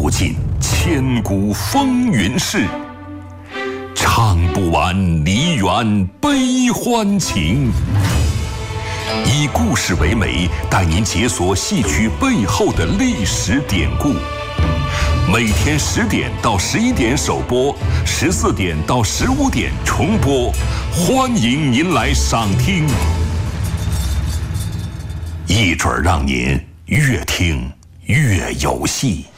诉尽千古风云事，唱不完梨园悲欢情。以故事为媒，带您解锁戏曲背后的历史典故。每天10点到11点首播，14点到15点重播，欢迎您来赏听，一准让您越听越有戏。